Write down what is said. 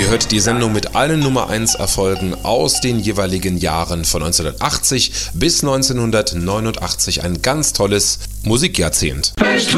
Ihr hört die Sendung mit allen Nummer 1 Erfolgen aus den jeweiligen Jahren von 1980 bis 1989. Ein ganz tolles Musikjahrzehnt.